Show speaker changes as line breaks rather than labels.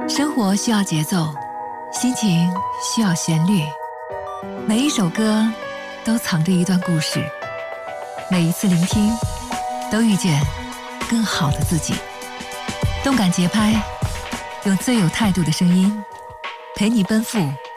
生活需要节奏，心情需要旋律，每一首歌都藏着一段故事，每一次聆听都遇见更好的自己。动感节拍，用最有态度的声音陪你奔赴